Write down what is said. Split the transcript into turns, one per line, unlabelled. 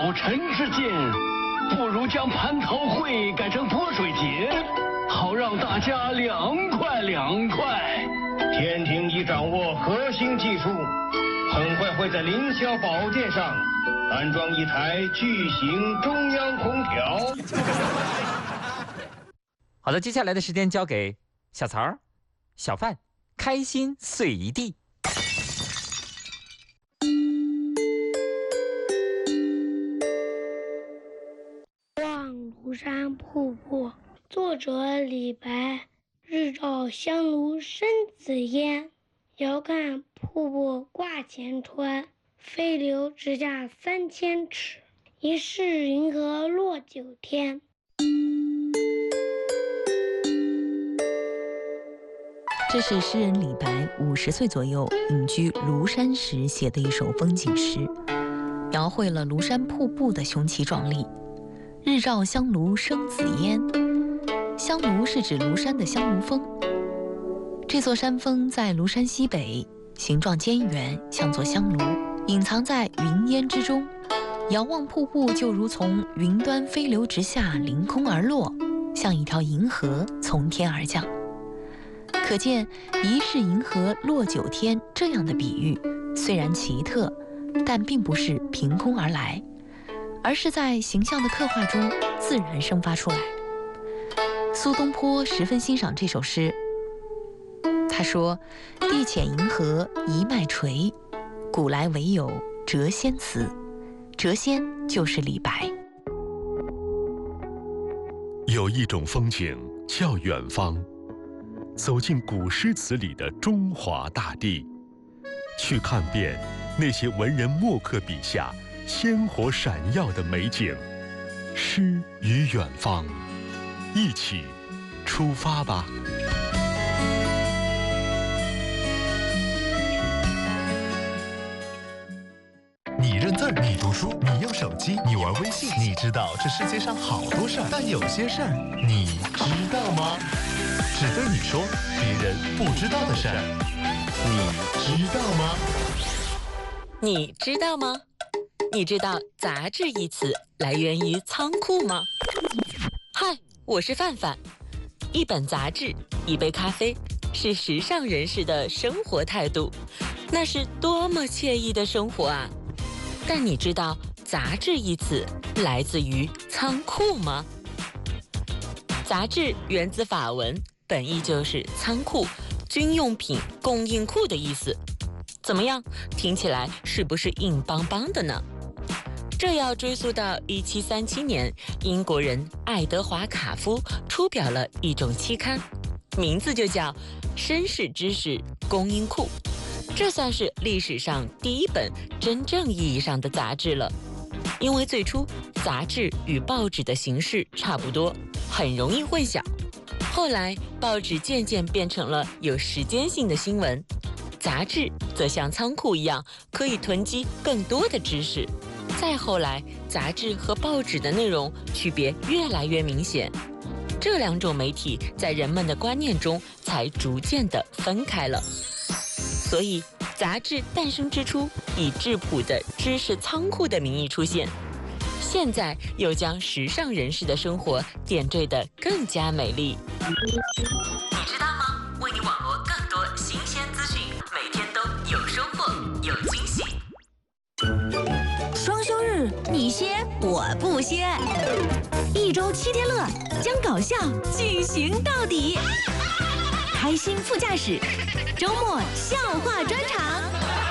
浮尘之境，不如将蟠桃会改成泼水节，好让大家凉快凉快。
天庭已掌握核心技术，很快会在凌霄宝殿上安装一台巨型中央空调。
好的，接下来的时间交给小曹儿、小范，开心碎一地。
望庐山瀑布，作者李白。日照香炉生紫烟，遥看瀑布挂前川。飞流直下3000尺，疑是银河落九天。
这是诗人李白50岁左右隐居庐山时写的一首风景诗，描绘了庐山瀑布的雄奇壮丽。日照香炉生紫烟，香炉是指庐山的香炉峰。这座山峰在庐山西北，形状尖圆，像座香炉，隐藏在云烟之中。遥望瀑布，就如从云端飞流直下，凌空而落，像一条银河从天而降。可见疑是银河落九天这样的比喻，虽然奇特，但并不是凭空而来，而是在形象的刻画中自然生发出来。苏东坡十分欣赏这首诗，他说：“地浅银河一脉垂，古来唯有谪仙词。”谪仙就是李白。
有一种风景叫远方，走进古诗词里的中华大地，去看遍那些文人墨客笔下鲜活闪耀的美景。诗与远方，一起出发吧。
你认字儿，你读书，你用手机，你玩微信，你知道这世界上好多事儿，但有些事儿你知道吗？只对你说别人不知道的事儿，你知道吗？
你知道吗？你知道“杂志”一词来源于仓库吗？嗨，我是范范。一本杂志，一杯咖啡，是时尚人士的生活态度，那是多么惬意的生活啊！但你知道“杂志”一词来自于仓库吗？杂志源自法文，本意就是仓库、军用品供应库的意思。怎么样，听起来是不是硬邦邦的呢？这要追溯到1737年，英国人爱德华·卡夫出表了一种期刊，名字就叫《绅士知识供应库》。这算是历史上第一本真正意义上的杂志了。因为最初杂志与报纸的形式差不多，很容易混淆。后来报纸渐渐变成了有时间性的新闻，杂志则像仓库一样，可以囤积更多的知识。再后来，杂志和报纸的内容区别越来越明显，这两种媒体在人们的观念中才逐渐地分开了。所以，杂志诞生之初，以质朴的知识仓库的名义出现，现在又将时尚人士的生活点缀得更加美丽。你知道吗？为你网罗更多新鲜资讯，每天都有收获，有惊喜。
双休日，你歇我不歇，一周7天乐，将搞笑进行到底。开心副驾驶，周末笑话专场。